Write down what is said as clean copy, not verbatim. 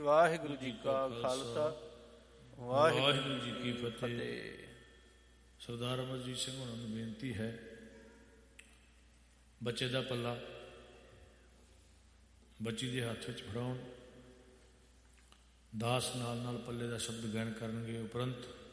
ਵਾਹਿਗੁਰੂ ਜੀ ਕਾ ਖਾਲਸਾ, ਵਾਹਿਗੁਰੂ ਜੀ ਕੀ ਫਤਿਹ। ਸਰਦਾਰ ਅਮਰਜੀਤ ਸਿੰਘ ਹੋਰਾਂ ਨੂੰ ਬੇਨਤੀ ਹੈ, ਬੱਚੇ ਦਾ ਪੱਲਾ ਬੱਚੀ ਦੇ ਹੱਥ ਵਿੱਚ ਫੜਾਉਣ। ਦਾਸ ਨਾਲ ਨਾਲ ਪੱਲੇ ਦਾ ਸ਼ਬਦ ਗਾਇਨ ਕਰਨਗੇ। ਉਪਰੰਤ